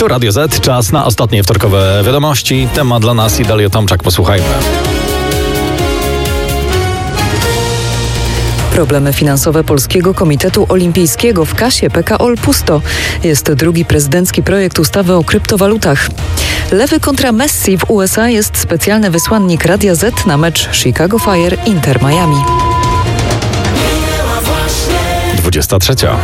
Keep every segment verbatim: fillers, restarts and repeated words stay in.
Tu Radio Z, czas na ostatnie wtorkowe wiadomości. Temat dla nas i Dalia Tomczak, posłuchajmy. Problemy finansowe Polskiego Komitetu Olimpijskiego. W kasie P K O L pusto. Jest drugi prezydencki projekt ustawy o kryptowalutach. Lewy kontra Messi w U S A jest specjalny wysłannik Radia Z na mecz Chicago Fire Inter Miami. dwudziesta trzecia.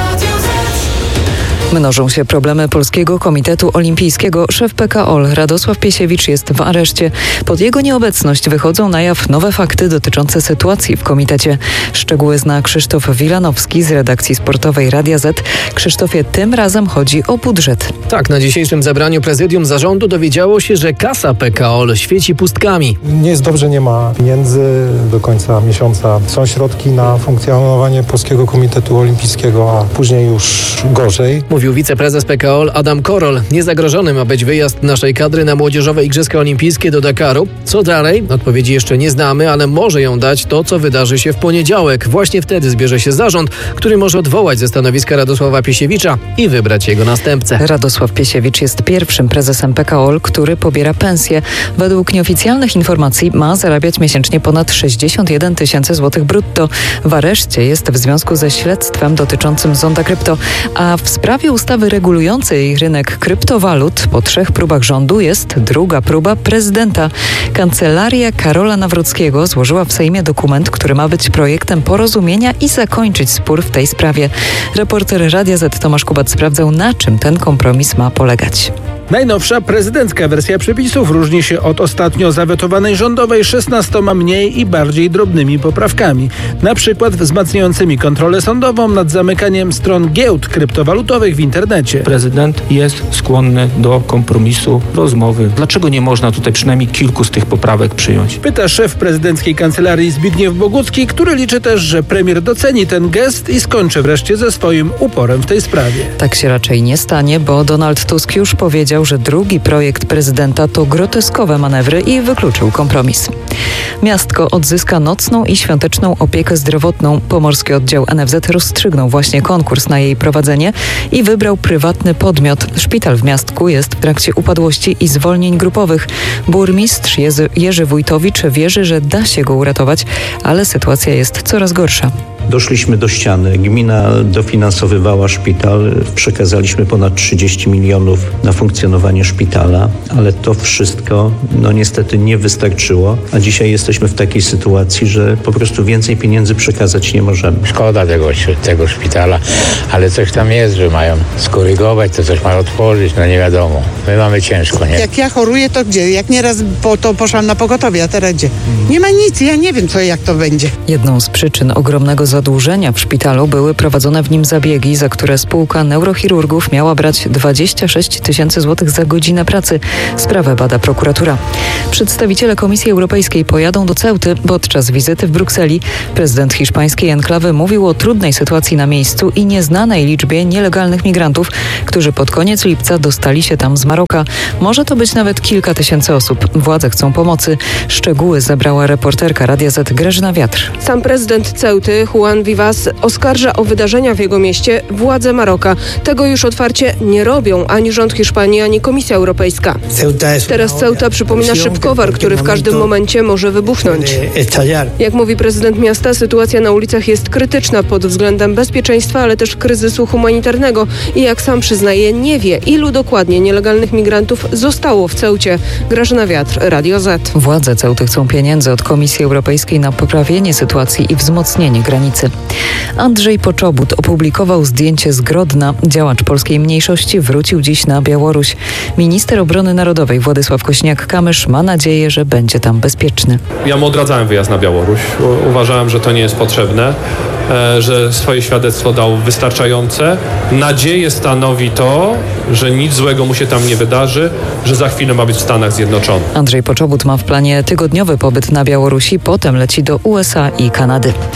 Mnożą się problemy Polskiego Komitetu Olimpijskiego. Szef P K O L Radosław Piesiewicz jest w areszcie. Pod jego nieobecność wychodzą na jaw nowe fakty dotyczące sytuacji w komitecie. Szczegóły zna Krzysztof Wilanowski z redakcji sportowej Radia Z. Krzysztofie, tym razem chodzi o budżet. Tak, na dzisiejszym zebraniu prezydium zarządu dowiedziało się, że kasa P K O L świeci pustkami. Nie jest dobrze, nie ma pieniędzy do końca miesiąca. Są środki na funkcjonowanie Polskiego Komitetu Olimpijskiego, a później już gorzej. Mówił wiceprezes P K O L Adam Korol. Niezagrożony ma być wyjazd naszej kadry na młodzieżowe Igrzyska Olimpijskie do Dakaru. Co dalej? Odpowiedzi jeszcze nie znamy, ale może ją dać to, co wydarzy się w poniedziałek. Właśnie wtedy zbierze się zarząd, który może odwołać ze stanowiska Radosława Piesiewicza i wybrać jego następcę. Radosław Piesiewicz jest pierwszym prezesem P K O L, który pobiera pensję. Według nieoficjalnych informacji ma zarabiać miesięcznie ponad sześćdziesiąt jeden tysięcy złotych brutto. W areszcie jest w związku ze śledztwem dotyczącym Zonda Krypto, a w sprawie ustawy regulującej rynek kryptowalut po trzech próbach rządu jest druga próba prezydenta. Kancelaria Karola Nawrockiego złożyła w Sejmie dokument, który ma być projektem porozumienia i zakończyć spór w tej sprawie. Reporter Radia Z Tomasz Kubat sprawdzał, na czym ten kompromis ma polegać. Najnowsza prezydencka wersja przepisów różni się od ostatnio zawetowanej rządowej szesnastoma mniej i bardziej drobnymi poprawkami. Na przykład wzmacniającymi kontrolę sądową nad zamykaniem stron giełd kryptowalutowych w internecie. Prezydent jest skłonny do kompromisu, rozmowy. Dlaczego nie można tutaj przynajmniej kilku z tych poprawek przyjąć? Pyta szef prezydenckiej kancelarii Zbigniew Bogucki, który liczy też, że premier doceni ten gest i skończy wreszcie ze swoim uporem w tej sprawie. Tak się raczej nie stanie, bo Donald Tusk już powiedział, że drugi projekt prezydenta to groteskowe manewry i wykluczył kompromis. Miastko odzyska nocną i świąteczną opiekę zdrowotną. Pomorski oddział N F Z rozstrzygnął właśnie konkurs na jej prowadzenie i wybrał prywatny podmiot. Szpital w Miastku jest w trakcie upadłości i zwolnień grupowych. Burmistrz Jerzy, Jerzy Wójtowicz wierzy, że da się go uratować, ale sytuacja jest coraz gorsza. Doszliśmy do ściany. Gmina dofinansowywała szpital. Przekazaliśmy ponad trzydzieści milionów na funkcjonowanie szpitala, ale to wszystko no niestety nie wystarczyło, a dzisiaj jesteśmy w takiej sytuacji, że po prostu więcej pieniędzy przekazać nie możemy. Szkoda tego, tego szpitala, ale coś tam jest, że mają skorygować, to coś mają otworzyć, no nie wiadomo. My mamy ciężko, nie? Jak ja choruję, to gdzie? Jak nieraz po to poszłam na pogotowie, a teraz gdzie? Nie ma nic, ja nie wiem, co jak to będzie. Jedną z przyczyn ogromnego zadłużenia w szpitalu były prowadzone w nim zabiegi, za które spółka neurochirurgów miała brać dwadzieścia sześć tysięcy złotych za godzinę pracy. Sprawę bada prokuratura. Przedstawiciele Komisji Europejskiej pojadą do Ceuty. Podczas wizyty w Brukseli prezydent hiszpańskiej enklawy mówił o trudnej sytuacji na miejscu i nieznanej liczbie nielegalnych migrantów, którzy pod koniec lipca dostali się tam z Maroka. Może to być nawet kilka tysięcy osób. Władze chcą pomocy. Szczegóły zabrała reporterka Radia Z Grażyna Wiatr. Sam prezydent Ceuty, Juan Vivas, oskarża o wydarzenia w jego mieście władze Maroka. Tego już otwarcie nie robią ani rząd Hiszpanii, ani Komisja Europejska. Teraz Ceuta przypomina szybkowar, który w każdym momencie może wybuchnąć. Jak mówi prezydent miasta, sytuacja na ulicach jest krytyczna pod względem bezpieczeństwa, ale też kryzysu humanitarnego i jak sam przyznaje, nie wie, ilu dokładnie nielegalnych migrantów zostało w Ceucie. Grażyna Wiatr, Radio Z. Władze Ceuty chcą pieniędzy od Komisji Europejskiej na poprawienie sytuacji i wzmocnienie granicy. Andrzej Poczobut opublikował zdjęcie z Grodna. Działacz polskiej mniejszości wrócił dziś na Białoruś. Minister Obrony Narodowej Władysław Kośniak-Kamysz ma nadzieję, że będzie tam bezpieczny. Ja mu odradzałem wyjazd na Białoruś. U- uważałem, że to nie jest potrzebne, e, że swoje świadectwo dał wystarczające. Nadzieję stanowi to, że nic złego mu się tam nie wydarzy, że za chwilę ma być w Stanach Zjednoczonych. Andrzej Poczobut ma w planie tygodniowy pobyt na Białorusi, potem leci do U S A i Kanady.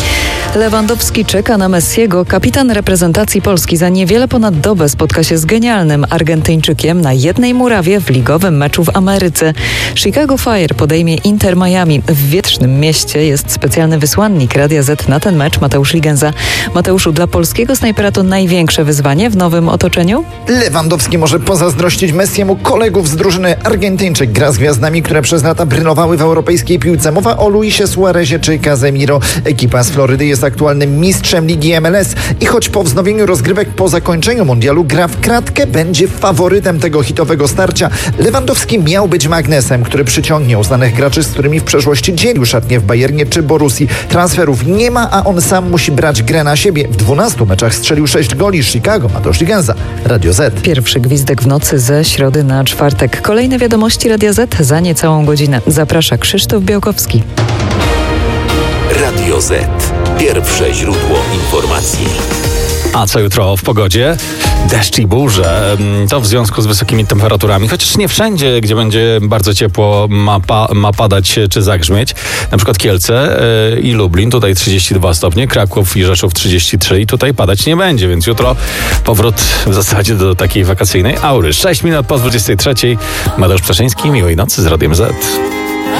Lewandowski czeka na Messiego. Kapitan reprezentacji Polski za niewiele ponad dobę spotka się z genialnym Argentyńczykiem na jednej murawie w ligowym meczu w Ameryce. Chicago Fire podejmie Inter Miami. W wietrznym mieście jest specjalny wysłannik Radia Z na ten mecz, Mateusz Ligenza. Mateuszu, dla polskiego snajpera to największe wyzwanie w nowym otoczeniu? Lewandowski może pozazdrościć Messiemu kolegów z drużyny. Argentyńczyk gra z gwiazdami, które przez lata brylowały w europejskiej piłce. Mowa o Luisie Suarezie czy Casemiro. Ekipa z Florydy jest aktualnym mistrzem Ligi M L S i choć po wznowieniu rozgrywek po zakończeniu mundialu gra w kratkę, będzie faworytem tego hitowego starcia. Lewandowski miał być magnesem, który przyciągnie uznanych graczy, z którymi w przeszłości dzielił szatnie w Bayernie czy Borussii. Transferów nie ma, a on sam musi brać grę na siebie. W dwunastu meczach strzelił sześć goli. Chicago, Mateusz Ligenza, Radio Z. Pierwszy gwizdek w nocy ze środy na czwartek. Kolejne wiadomości Radia Z za niecałą godzinę. Zaprasza Krzysztof Białkowski. Radio Z. Pierwsze źródło informacji. A co jutro w pogodzie? Deszcz i burze. To w związku z wysokimi temperaturami. Chociaż nie wszędzie, gdzie będzie bardzo ciepło, ma, pa, ma padać czy zagrzmieć. Na przykład Kielce yy, i Lublin, tutaj trzydzieści dwa stopnie, Kraków i Rzeszów trzydzieści trzy i tutaj padać nie będzie, więc jutro powrót w zasadzie do takiej wakacyjnej aury. sześć minut po dwudziestej trzeciej. Mateusz Przeszyński, miłej nocy z Radiem Z.